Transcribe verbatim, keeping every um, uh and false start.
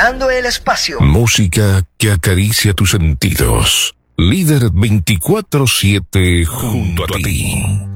explorando el espacio. Música que acaricia tus sentidos. Líder veinticuatro siete junto a ti.